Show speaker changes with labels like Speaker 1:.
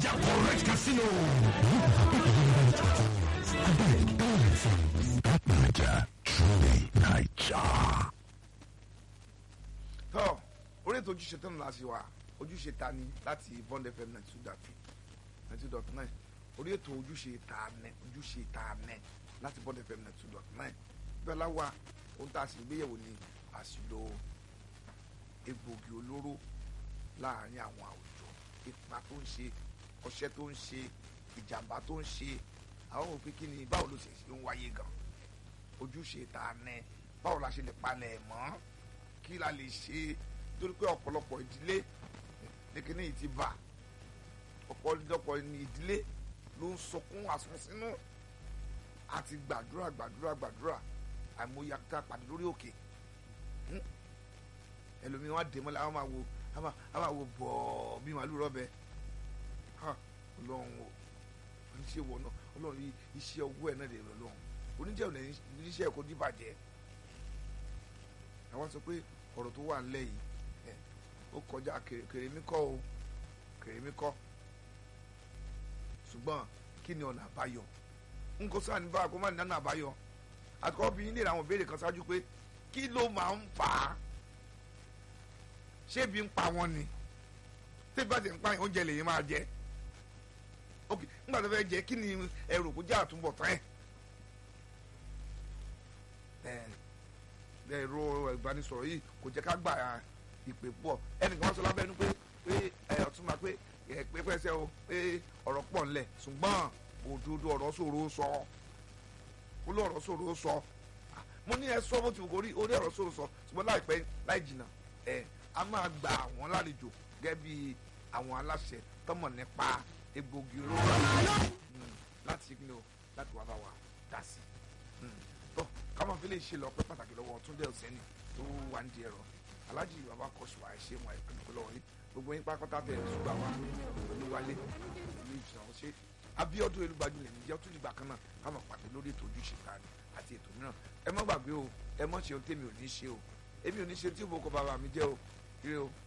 Speaker 1: Naija correct casino. Naija, truly Naija.
Speaker 2: tọ́ orí ètò ojúṣe tán láti wà ojúṣe ta ni láti Bond FM 92.9 orí ètò ojúṣe ta nẹ láti Bond FM 92.9 bẹ́ẹ̀ láwa ohun tá a sì gbéyẹ̀wò ni àṣìlò egbògi olóró láàrin àwọn àwùjọ ipa tó ń ṣe ọṣẹ́ tó ń ṣe ìjàmbá tó ń ṣe àwọn òfin kí ni báwo ló ṣe ń wáyé gan ojúṣe ta nẹ báwo la ṣe lè palẹ̀ mọ́ kí la lè ṣe torí pé ọ̀pọ̀lọpọ̀ ìdílé ní kíní yìí ti bà ọ̀pọ̀lọpọ̀ ìdílé ló ń sọkún àsunsínú àti gbàdúrà àìmọye akíta pàdé lórí òkè ẹlòmíín wọn á dè mọ́lẹ̀ àwọn máa wo bọ̀ bí màálù rọ́bẹ ọlọ́run o oníṣẹ́ wọ̀ náà ọlọ́run iṣẹ́ ọwọ́ ẹ̀ náà lè lọ́lọ́run oníṣẹ́ ọ̀nà iṣẹ́ ẹ̀kọ́ dìbàjẹ́ àwọn sọ pé ọ̀rọ̀ tó wà nílẹ̀ yìí ó kọjá kèrèmí kọ́ ṣùgbọ́n kí ni ọ̀nà àbáyọ nǹkan sáà ní báyà kó má ní ọ̀nà àbáyọ àtúkọ́ bí nílẹ̀ àwọn ìbéèrè kan ṣáájú pé kí ló máa ń fà á ṣé ebi ń pa wọn ni tí bá ti ń pa oúnjẹ lèyìn máa jẹ ok nígbà tó fẹ́ jẹ kí ni ẹrù kó jẹ́ àtúbọ̀tán ẹ̀rọ ìbánisọ̀rọ̀ yìí kò jẹ́ ká gbà ìpè pọ̀ ẹnìkan sọ lábẹ́nu pé ọtún máa pé pẹ́pẹ́sẹ́ o pé ọ̀rọ̀ pọ̀ ńlẹ̀ ṣùgbọ́n òdodo ọ̀rọ̀ ṣòro sọ ó lọ ọ̀rọ̀ ṣòro sọ mo ní ẹ sọ bó ti wò rí orí ọ̀rọ̀ ṣòro sọ ṣùgbọ́n láìpẹ́ láì jìnnà a máa gba àwọn lálejò gẹ́gẹ́ bí àwọn aláṣẹ tọmọ nípa egbògi olóró láti wá bá wa dá sí tó káwọn fi lè ṣe lọ pé pàtàkì lọ́wọ́ Túndé Ọ̀sẹ́ni tó wà ní ẹ̀rọ alájì bàbá kọ́ṣùwà ẹ̀ṣẹ̀ wọn ẹ̀kọ́ lọ́wọ́ yìí gbogbo yín pákọ́tà bẹ̀rẹ̀ ṣùgbọ́n àwọn olúwalé ìlú ìṣàn ṣe Abíọ́dún Elúgbájú lè ní jẹ́ tó dìgbà kan náà káwọn pàdé lórí ètò ojúṣe ta ni àti ètò mìíràn ẹ má gbàgbé o ẹ má ṣe ohun tèmi ò ní ṣe o èmi ò ní ṣe tí ìbò kọ bàbá mi jẹ́ o ire o.